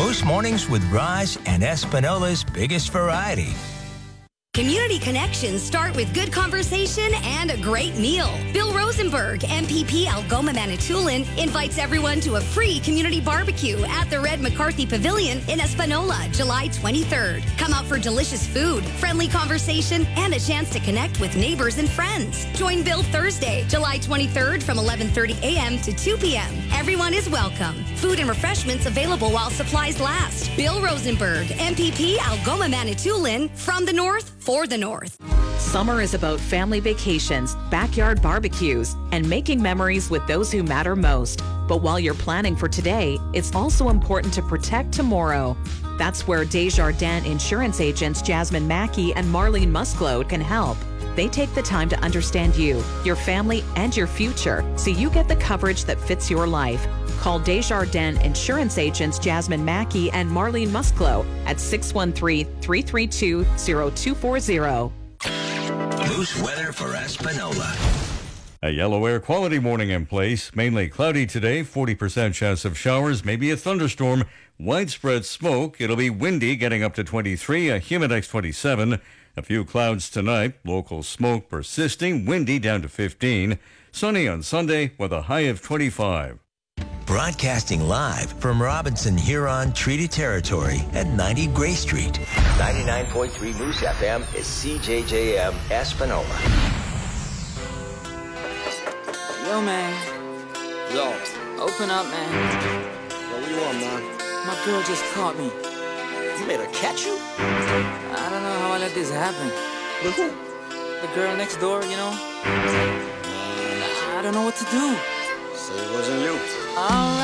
Moose Mornings with Roz and Espinola's biggest variety. Community connections start with good conversation and a great meal. Bill Rosenberg, MPP Algoma Manitoulin, invites everyone to a free community barbecue at the Red McCarthy Pavilion in Espanola, July 23rd. Come out for delicious food, friendly conversation, and a chance to connect with neighbors and friends. Join Bill Thursday, July 23rd from 11:30 a.m. to 2 p.m. Everyone is welcome. Food and refreshments available while supplies last. Bill Rosenberg, MPP Algoma Manitoulin, from the North for the North. Summer is about family vacations, backyard barbecues, and making memories with those who matter most. But while you're planning for today, it's also important to protect tomorrow. That's where Desjardins insurance agents Jasmine Mackey and Marlene Musclode can help. They take the time to understand you, your family, and your future so you get the coverage that fits your life. Call Desjardins insurance agents Jasmine Mackey and Marlene Musclo at 613-332-0240. Moose weather for Espanola. A yellow air quality warning in place. Mainly cloudy today, 40% chance of showers, maybe a thunderstorm, widespread smoke. It'll be windy, getting up to 23, a Humidex 27. A few clouds tonight, local smoke persisting, windy down to 15. Sunny on Sunday with a high of 25. Broadcasting live from Robinson Huron Treaty Territory at 90 Gray Street. 99.3 Moose FM is CJJM Espanola. Yo, man. Yo. Open up, man. Yo, what do you want, man? My girl just caught me. You made her catch you? I don't know how I let this happen. With who? The girl next door, you know? I don't know what to do. Say it wasn't you. All right.